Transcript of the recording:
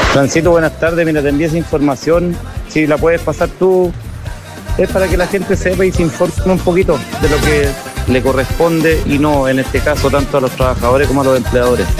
Francito, buenas tardes. Mira, te envié esa información. Si la puedes pasar tú, es para que la gente sepa y se informe un poquito de lo que le corresponde y no, en este caso, tanto a los trabajadores como a los empleadores.